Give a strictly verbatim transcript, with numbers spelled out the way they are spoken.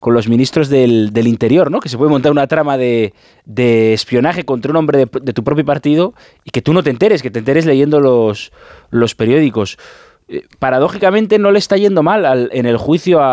con los ministros del, del Interior, ¿no? Que se puede montar una trama de, de espionaje contra un hombre de, de tu propio partido y que tú no te enteres, que te enteres leyendo los, los periódicos. Eh, paradójicamente no le está yendo mal al, en el juicio a